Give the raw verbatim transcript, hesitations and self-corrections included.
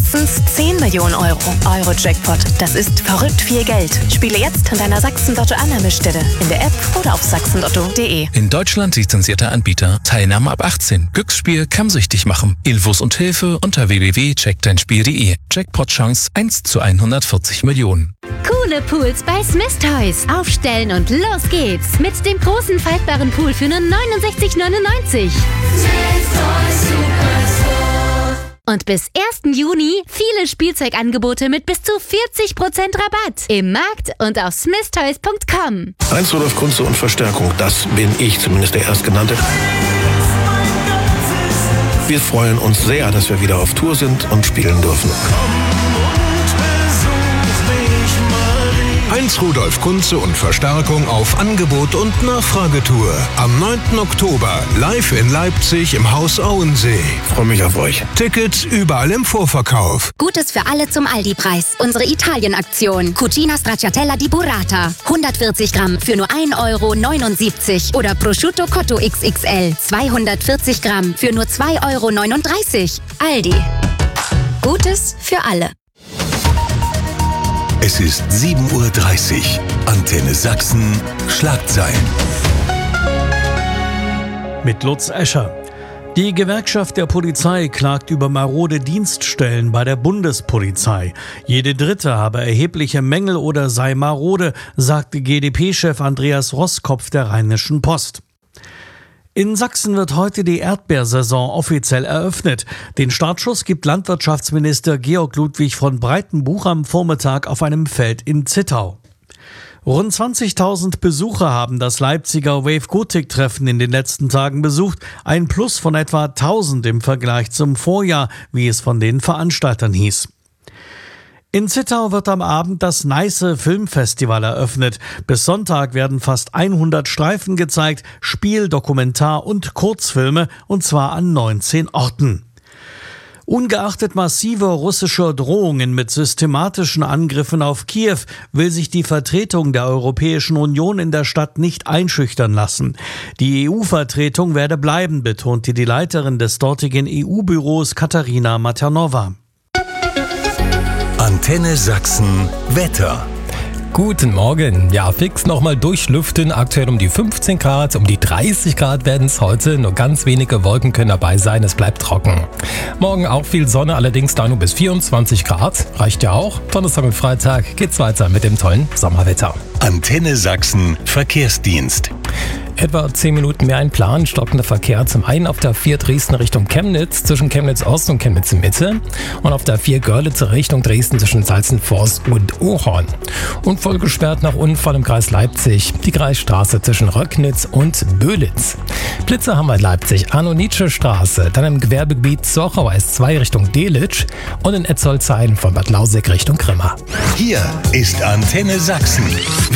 mindestens zehn Millionen Euro. Euro-Jackpot, das ist verrückt viel Geld. Spiele jetzt an deiner Sachsen-Lotto-Annahmestelle, in der App oder auf sachsen lotto punkt de. In Deutschland lizenzierter Anbieter. Teilnahme ab achtzehn. Glücksspiel kann süchtig machen. Infos und Hilfe unter w w w punkt check dein spiel punkt de. Jackpot-Chance eins zu hundertvierzig Millionen. Coole Pools bei Smith Toys. Aufstellen und los geht's. Mit dem großen faltbaren Pool für nur neunundsechzig neunundneunzig. Und bis ersten Juni viele Spielzeugangebote mit bis zu vierzig Prozent Rabatt. Im Markt und auf smith toys punkt com. Heinz Rudolf Kunze und Verstärkung, das bin ich, zumindest der Erstgenannte. Wir freuen uns sehr, dass wir wieder auf Tour sind und spielen dürfen. Heinz Rudolf Kunze und Verstärkung auf Angebot und Nachfragetour. Am neunten Oktober live in Leipzig im Haus Auensee. Ich freue mich auf euch. Tickets überall im Vorverkauf. Gutes für alle zum Aldi-Preis. Unsere Italien-Aktion. Cucina Stracciatella di Burrata. hundertvierzig Gramm für nur ein Euro neunundsiebzig. Oder Prosciutto Cotto X X L. zweihundertvierzig Gramm für nur zwei Euro neununddreißig. Aldi. Gutes für alle. Es ist sieben Uhr dreißig. Antenne Sachsen. Schlagzeilen. Mit Lutz Escher. Die Gewerkschaft der Polizei klagt über marode Dienststellen bei der Bundespolizei. Jede dritte habe erhebliche Mängel oder sei marode, sagte G d P-Chef Andreas Roskopf der Rheinischen Post. In Sachsen wird heute die Erdbeersaison offiziell eröffnet. Den Startschuss gibt Landwirtschaftsminister Georg Ludwig von Breitenbuch am Vormittag auf einem Feld in Zittau. Rund zwanzigtausend Besucher haben das Leipziger Wave-Gotik-Treffen in den letzten Tagen besucht. Ein Plus von etwa tausend im Vergleich zum Vorjahr, wie es von den Veranstaltern hieß. In Zittau wird am Abend das Neiße Filmfestival eröffnet. Bis Sonntag werden fast hundert Streifen gezeigt, Spiel-, Dokumentar- und Kurzfilme, und zwar an neunzehn Orten. Ungeachtet massiver russischer Drohungen mit systematischen Angriffen auf Kiew will sich die Vertretung der Europäischen Union in der Stadt nicht einschüchtern lassen. Die E U-Vertretung werde bleiben, betonte die Leiterin des dortigen E U-Büros Katarina Maternova. Antenne Sachsen Wetter. Guten Morgen. Ja, fix nochmal durchlüften. Aktuell um die fünfzehn Grad, um die dreißig Grad werden es heute. Nur ganz wenige Wolken können dabei sein. Es bleibt trocken. Morgen auch viel Sonne, allerdings da nur bis vierundzwanzig Grad. Reicht ja auch. Donnerstag und Freitag geht's weiter mit dem tollen Sommerwetter. Antenne Sachsen Verkehrsdienst. Etwa zehn Minuten mehr einplanen. Stockender Verkehr zum einen auf der vier Dresden Richtung Chemnitz zwischen Chemnitz Ost und Chemnitz Mitte und auf der vier Görlitz Richtung Dresden zwischen Salzenforst und Ohorn. Und voll gesperrt nach Unfall im Kreis Leipzig die Kreisstraße zwischen Röcknitz und Böhlitz. Blitze haben wir in Leipzig, Arno-Nietzsche-Straße, dann im Gewerbegebiet Zochau S zwei Richtung Delitzsch und in Etzolzheim von Bad Lausick Richtung Grimma. Hier ist Antenne Sachsen.